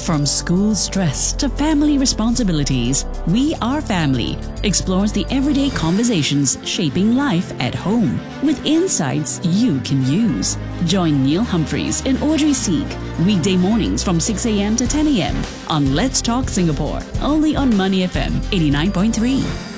From school stress to family responsibilities, We Are Family explores the everyday conversations shaping life at home with insights you can use. Join Neil Humphreys and Audrey Seek weekday mornings from 6 a.m. to 10 a.m. on Let's Talk Singapore, only on Money FM 89.3.